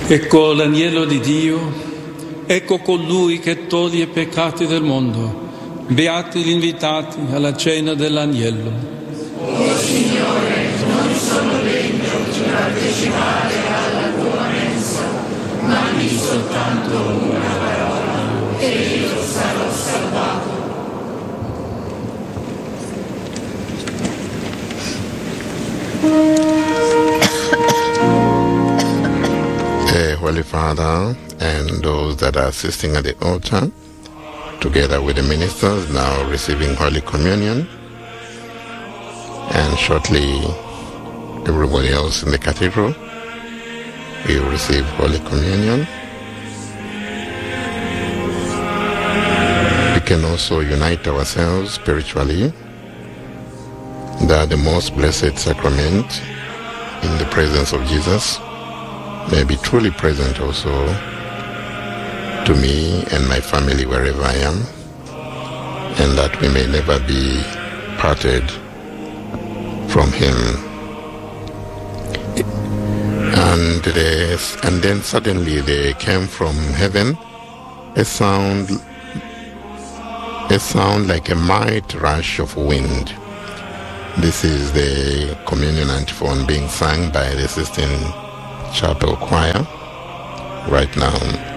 Ecco l'agnello di Dio, ecco colui che toglie i peccati del mondo. Beati gli invitati alla cena dell'agnello. Oh Signore, non sono degno di partecipare alla tua mensa, ma di soltanto una parola e io sarò salvato. Holy Father, and those that are assisting at the altar, together with the ministers, now receiving Holy Communion, and shortly everybody else in the cathedral will receive Holy Communion. We can also unite ourselves spiritually that the most blessed sacrament in the presence of Jesus may be truly present also to me and my family wherever I am, and that we may never be parted from him. And then suddenly there came from heaven a sound like a mighty rush of wind. This is the communion antiphon being sung by the Sistine Chapel Choir right now.